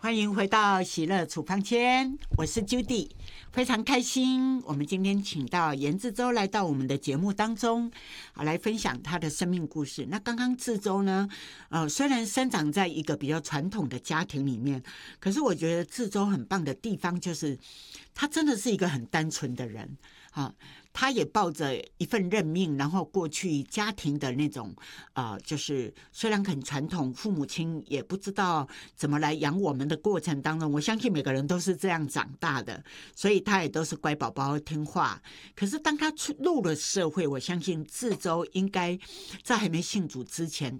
欢迎回到喜乐处方签，我是 Judy， 非常开心。我们今天请到严志洲来到我们的节目当中，来分享他的生命故事。那刚刚志洲呢，虽然生长在一个比较传统的家庭里面，可是我觉得志洲很棒的地方就是他真的是一个很单纯的人啊。他也抱着一份认命，然后过去家庭的那种就是虽然很传统，父母亲也不知道怎么来养我们的过程当中，我相信每个人都是这样长大的，所以他也都是乖宝宝听话。可是当他入了社会，我相信志洲应该在还没信主之前，